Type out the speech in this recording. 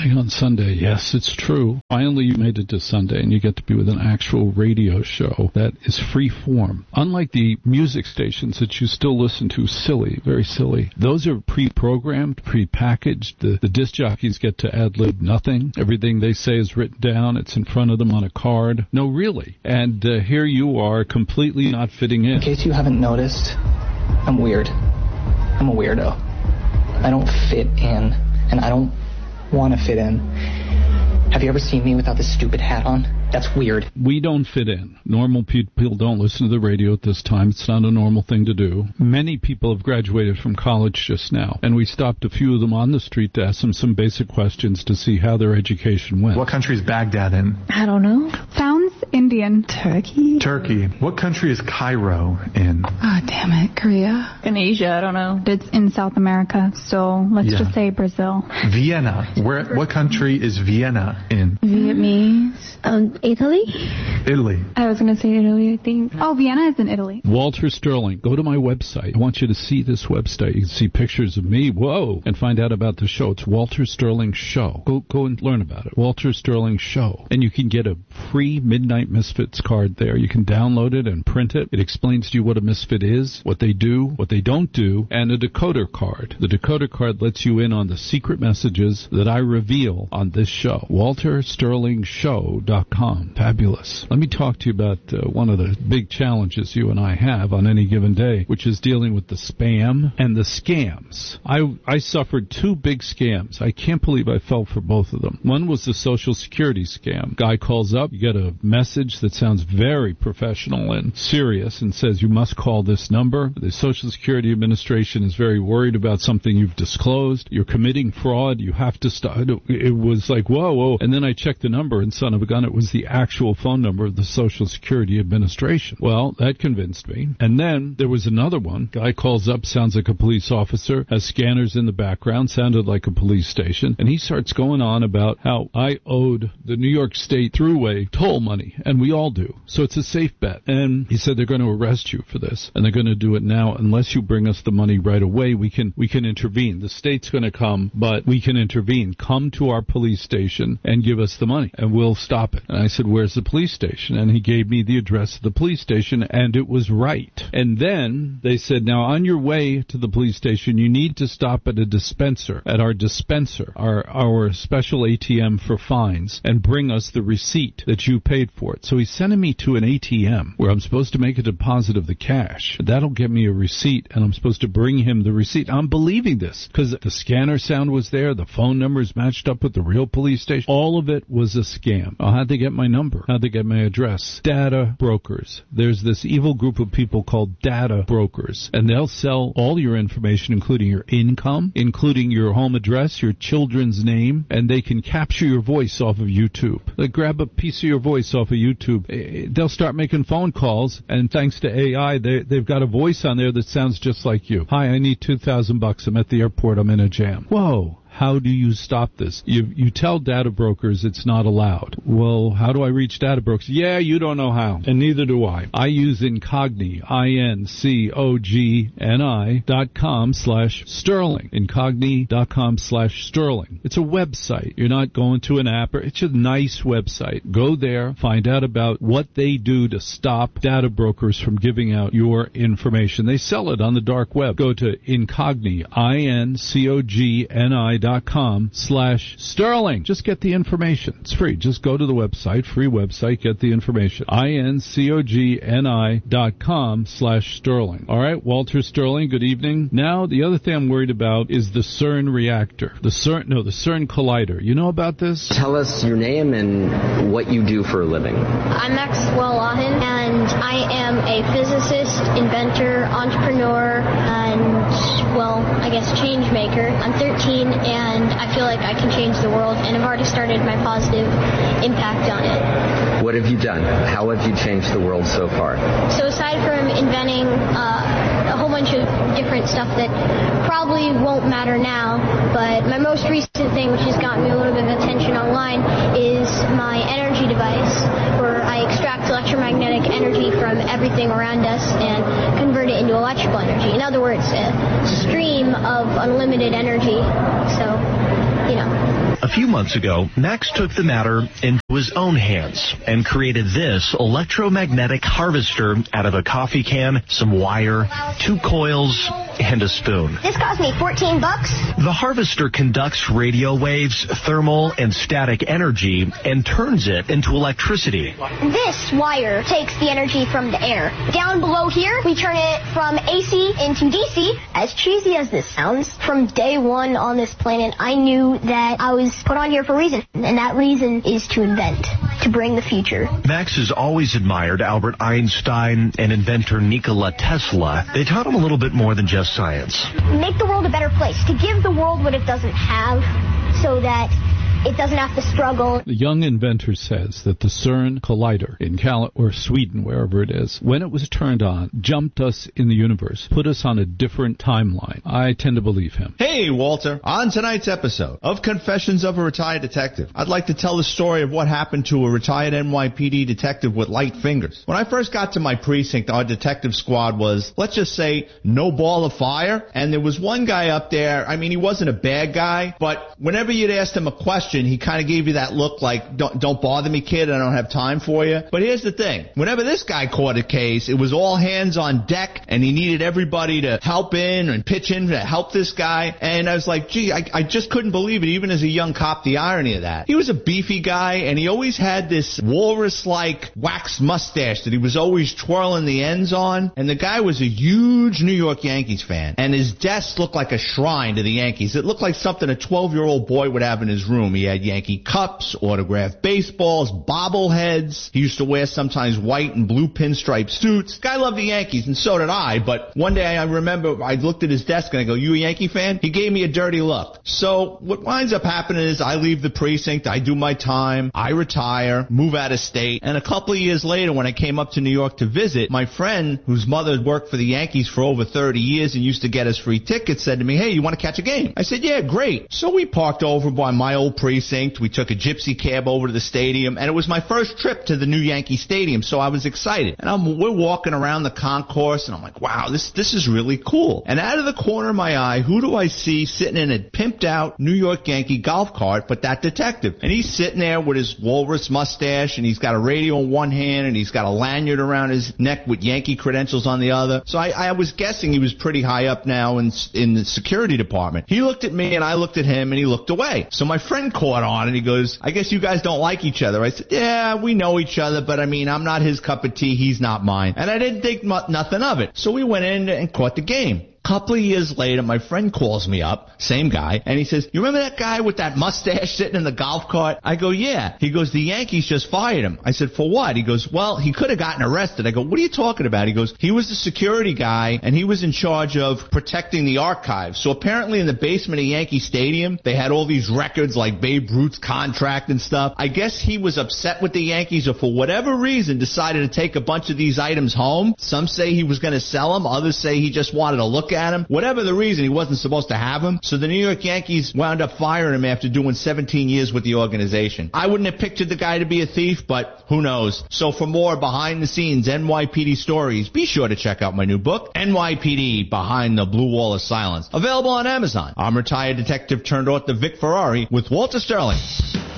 Sterling on Sunday. Yes, it's true. Finally, you made it to Sunday, and you get to be with an actual radio show that is free form. Unlike the music stations that you still listen to, silly, very silly. Those are pre-programmed, pre-packaged. The disc jockeys get to ad-lib nothing. Everything they say is written down. It's in front of them on a card. No, really. And here you are, completely not fitting in. In case you haven't noticed, I'm weird. I'm a weirdo. I don't fit in, and I don't want to fit in. Have you ever seen me without this stupid hat on? That's weird. We don't fit in. Normal people don't listen to the radio at this time. It's not a normal thing to do. Many people have graduated from college just now, and we stopped a few of them on the street to ask them some basic questions to see how their education went. What country is Baghdad in? I don't know. Sounds Indian. Turkey. What country is Cairo in? Oh, damn it. Korea. In Asia, I don't know. It's in South America, so let's just say Brazil. Vienna. What country is Vienna in? Vietnamese. Italy? I was going to say Italy, I think. Oh, Vienna is in Italy. Walter Sterling. Go to my website. I want you to see this website. You can see pictures of me. Whoa. And find out about the show. It's Walter Sterling Show. Go and learn about it. Walter Sterling Show. And you can get a free Midnight Misfits card there. You can download it and print it. It explains to you what a misfit is, what they do, what they don't do, and a decoder card. The decoder card lets you in on the secret messages that I reveal on this show. WalterSterlingShow.com. Fabulous. Let me talk to you about one of the big challenges you and I have on any given day, which is dealing with the spam and the scams. I suffered two big scams. I can't believe I fell for both of them. One was the Social Security scam. Guy calls up, you get a message that sounds very professional and serious and says you must call this number. The Social Security Administration is very worried about something you've disclosed. You're committing fraud. You have to stop. It was like, whoa. And then I checked the number, and son of a gun, it was the actual phone number of the Social Security Administration. Well, that convinced me. And then there was another one. Guy calls up, sounds like a police officer, has scanners in the background, sounded like a police station, and he starts going on about how I owed the New York State Thruway toll money, and we all do. So it's a safe bet. And he said they're going to arrest you for this, and they're going to do it now. Unless you bring us the money right away, we can intervene. The state's going to come, but we can intervene. Come to our police station and give us the money, and we'll stop it. And I said, where's the police station? And he gave me the address of the police station, and it was right. And then they said, now on your way to the police station, you need to stop at a dispenser, at our dispenser, our special ATM for fines, and bring us the receipt that you paid for it. So he's sending me to an ATM where I'm supposed to make a deposit of the cash. That'll get me a receipt, and I'm supposed to bring him the receipt. I'm believing this because the scanner sound was there, the phone numbers matched up with the real police station. All of it was a scam. How'd they get my number? How'd they get my address? Data brokers. There's this evil group of people called data brokers, and they'll sell all your information, including your income, including your home address, your children's name, and they can capture your voice off of YouTube. They grab a piece of your voice off of YouTube. They'll start making phone calls, and thanks to AI, they've got a voice on there that sounds just like you. Hi, I need $2,000. I'm at the airport. I'm in a jam. Whoa. How do you stop this? You tell data brokers it's not allowed. Well, how do I reach data brokers? Yeah, you don't know how, and neither do I. I use Incogni, INCOGNI.com/Sterling. Incogni.com/Sterling. It's a website. You're not going to an app. It's a nice website. Go there, find out about what they do to stop data brokers from giving out your information. They sell it on the dark web. Go to Incogni, INCOGNI.com/Sterling. Just get the information. It's free. Just go to the website, free website, get the information. INCOGNI.com/Sterling. All right, Walter Sterling, good evening. Now, the other thing I'm worried about is the CERN reactor. The CERN collider. You know about this? Tell us your name and what you do for a living. I'm Maxwell Lahin, and I am a physicist, inventor, entrepreneur, and, change maker. I'm 13, and I feel like I can change the world, and I've already started my positive impact on it. What have you done? How have you changed the world so far? So aside from inventing a whole bunch of different stuff that probably won't matter now, but my most recent thing, which has gotten me a little bit of attention online, is my energy device, where I extract electromagnetic energy from everything around us and convert it into electrical energy. In other words, a stream of unlimited energy. So, A few months ago, Max took the matter into his own hands and created this electromagnetic harvester out of a coffee can, some wire, 2 coils, and a spoon. This cost me $14. The harvester conducts radio waves, thermal, and static energy and turns it into electricity. This wire takes the energy from the air. Down below here, we turn it from AC into DC. As cheesy as this sounds, from day one on this planet, I knew that I was put on here for a reason. And that reason is to invent, to bring the future. Max has always admired Albert Einstein and inventor Nikola Tesla. They taught him a little bit more than just science. Make the world a better place, to give the world what it doesn't have so that it doesn't have to struggle. The young inventor says that the CERN collider in or Sweden, wherever it is, when it was turned on, jumped us in the universe, put us on a different timeline. I tend to believe him. Hey, Walter. On tonight's episode of Confessions of a Retired Detective, I'd like to tell the story of what happened to a retired NYPD detective with light fingers. When I first got to my precinct, our detective squad was, let's just say, no ball of fire. And there was one guy up there, I mean, he wasn't a bad guy, but whenever you'd asked him a question, he kind of gave you that look like, don't bother me, kid, I don't have time for you. But here's the thing. Whenever this guy caught a case, it was all hands on deck, and he needed everybody to help in and pitch in to help this guy. And I was like, gee, I just couldn't believe it, even as a young cop, the irony of that. He was a beefy guy, and he always had this walrus-like wax mustache that he was always twirling the ends on. And the guy was a huge New York Yankees fan, and his desk looked like a shrine to the Yankees. It looked like something a 12-year-old boy would have in his room. He had Yankee cups, autographed baseballs, bobbleheads. He used to wear sometimes white and blue pinstripe suits. Guy loved the Yankees, and so did I. But one day I remember I looked at his desk and I go, you a Yankee fan? He gave me a dirty look. So what winds up happening is I leave the precinct, I do my time, I retire, move out of state, and a couple of years later when I came up to New York to visit, my friend, whose mother had worked for the Yankees for over 30 years and used to get us free tickets, said to me, hey, you want to catch a game? I said, yeah, great. So we parked over by my old precinct. We took a gypsy cab over to the stadium, and it was my first trip to the new Yankee Stadium, so I was excited. And we're walking around the concourse, and I'm like, wow, this is really cool. And out of the corner of my eye, who do I see sitting in a pimped-out New York Yankee golf cart but that detective? And he's sitting there with his walrus mustache, and he's got a radio in one hand, and he's got a lanyard around his neck with Yankee credentials on the other. So I was guessing he was pretty high up now in the security department. He looked at me, and I looked at him, and he looked away. So my friend caught on, and he goes, I guess you guys don't like each other. I said, yeah, we know each other, but I mean, I'm not his cup of tea, he's not mine. And I didn't think nothing of it. So we went in and caught the game. Couple of years later, my friend calls me up, same guy, and he says, you remember that guy with that mustache sitting in the golf cart? I go, yeah. He goes, the Yankees just fired him. I said, for what? He goes, well, he could have gotten arrested. I go, what are you talking about? He goes, he was the security guy, and he was in charge of protecting the archives. So apparently in the basement of Yankee Stadium, they had all these records like Babe Ruth's contract and stuff. I guess he was upset with the Yankees, or for whatever reason decided to take a bunch of these items home. Some say he was going to sell them. Others say he just wanted to look at him. Whatever the reason, he wasn't supposed to have him. So the New York Yankees wound up firing him after doing 17 years with the organization. I wouldn't have pictured the guy to be a thief, but who knows? So for more behind-the-scenes NYPD stories, be sure to check out my new book, NYPD Behind the Blue Wall of Silence. Available on Amazon. I'm retired detective turned author Vic Ferrari with Walter Sterling.